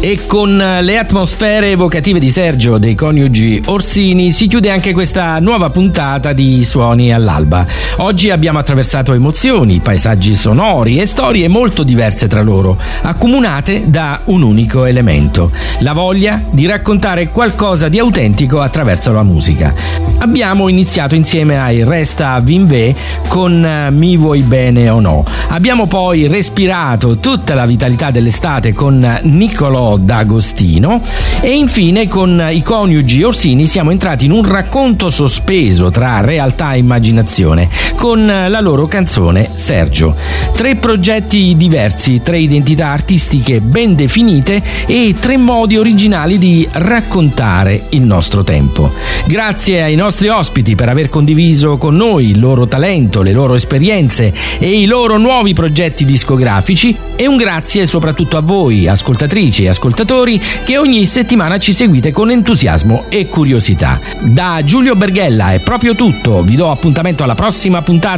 E con le atmosfere evocative di Sergio dei coniugi Orsini si chiude anche questa nuova puntata di Suoni all'alba. Oggi abbiamo attraversato emozioni, paesaggi sonori e storie molto diverse tra loro, accomunate da un unico elemento: la voglia di raccontare qualcosa di autentico attraverso la musica. Abbiamo iniziato insieme ai Resta Vinvé con Mi vuoi bene o no. Abbiamo poi respirato tutta la vitalità dell'estate con Niccolò D'Agostino e infine con i coniugi Orsini siamo entrati in un racconto sospeso tra realtà e immaginazione con la loro canzone Sergio. 3 progetti diversi, 3 identità artistiche ben definite e 3 modi originali di raccontare il nostro tempo. Grazie ai nostri ospiti per aver condiviso con noi il loro talento, le loro esperienze e i loro nuovi progetti discografici, e un grazie soprattutto a voi, ascoltatrici e ascoltatori, che ogni settimana ci seguite con entusiasmo e curiosità. Da Giulio Berghella è proprio tutto, vi do appuntamento alla prossima puntata